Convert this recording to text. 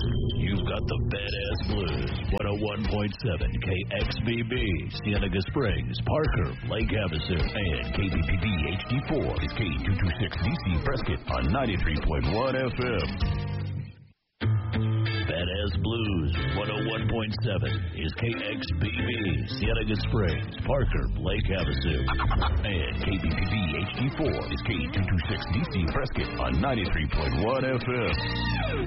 You've got the Badass Blues, 101.7 KXBB, Cienega Springs, Parker, Lake Havasu, and KBPB HD4 is K226DC Prescott on 93.1 FM. Badass Blues, 101.7 is KXBB, Cienega Springs, Parker, Lake Havasu, and KBPB HD4 is K226DC Prescott on 93.1 FM.